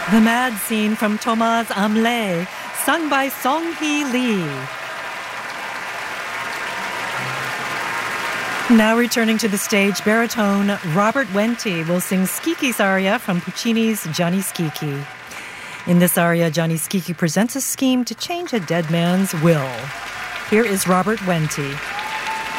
The Mad Scene from Thomas Amle, sung by Song-hee Lee. Now returning to the stage, baritone Robert Wente will sing Skiki's aria from Puccini's Gianni Schicchi. In this aria, Gianni Schicchi presents a scheme to change a dead man's will. Here is Robert Wente.